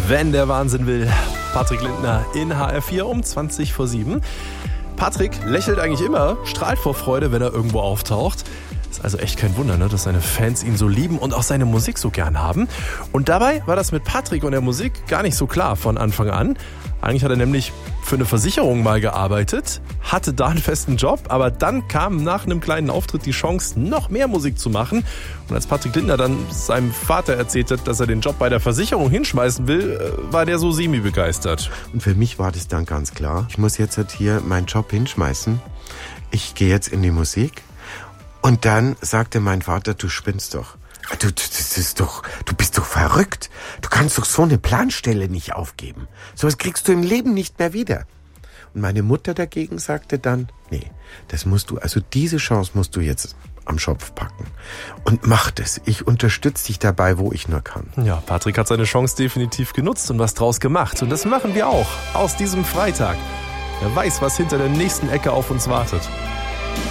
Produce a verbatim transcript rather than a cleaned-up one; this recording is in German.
Wenn der Wahnsinn will. Patrick Lindner in H R vier um zwanzig vor sieben. Patrick lächelt eigentlich immer, strahlt vor Freude, wenn er irgendwo auftaucht. Ist also echt kein Wunder, ne, dass seine Fans ihn so lieben und auch seine Musik so gern haben. Und dabei war das mit Patrick und der Musik gar nicht so klar von Anfang an. Eigentlich hat er nämlich für eine Versicherung mal gearbeitet, hatte da einen festen Job, aber dann kam nach einem kleinen Auftritt die Chance, noch mehr Musik zu machen. Und als Patrick Lindner dann seinem Vater erzählt hat, dass er den Job bei der Versicherung hinschmeißen will, war der so semi-begeistert. Und für mich war das dann ganz klar, ich muss jetzt halt hier meinen Job hinschmeißen. Ich gehe jetzt in die Musik. Und dann sagte mein Vater, du spinnst doch. Du, das ist doch, du bist doch verrückt. Du kannst doch so eine Planstelle nicht aufgeben. Sowas kriegst du im Leben nicht mehr wieder. Und meine Mutter dagegen sagte dann, nee, das musst du, also diese Chance musst du jetzt am Schopf packen. Und mach das. Ich unterstütze dich dabei, wo ich nur kann. Ja, Patrick hat seine Chance definitiv genutzt und was draus gemacht. Und das machen wir auch. Aus diesem Freitag. Wer weiß, was hinter der nächsten Ecke auf uns wartet.